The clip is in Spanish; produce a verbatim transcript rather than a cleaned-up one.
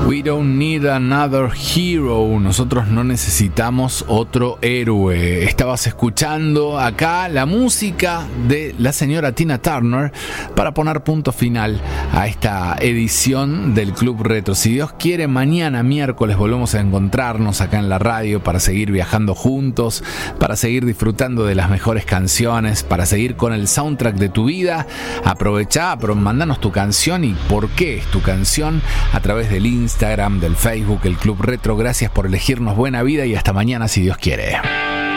We don't need another hero. Nosotros no necesitamos otro héroe. Estabas escuchando acá la música de la señora Tina Turner para poner punto final a esta edición del Club Retro. Si Dios quiere, mañana miércoles volvemos a encontrarnos acá en la radio para seguir viajando juntos, para seguir disfrutando de las mejores canciones, para seguir con el soundtrack de tu vida. Aprovechá, pero mandanos tu canción y por qué es tu canción a través del Instagram, del Facebook, el Club Retro. Gracias por elegirnos. Buena vida y hasta mañana si Dios quiere.